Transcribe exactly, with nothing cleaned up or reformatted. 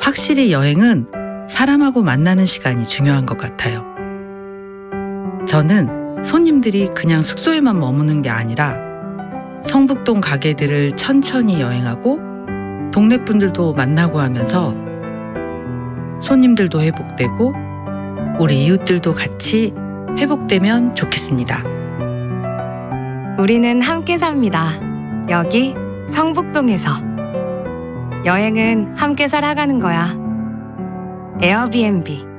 확실히 여행은 사람하고 만나는 시간이 중요한 것 같아요. 저는 손님들이 그냥 숙소에만 머무는 게 아니라 성북동 가게들을 천천히 여행하고 동네 분들도 만나고 하면서 손님들도 회복되고 우리 이웃들도 같이 회복되면 좋겠습니다. 우리는 함께 삽니다. 여기 성북동에서. 여행은 함께 살아가는 거야. 에어비앤비.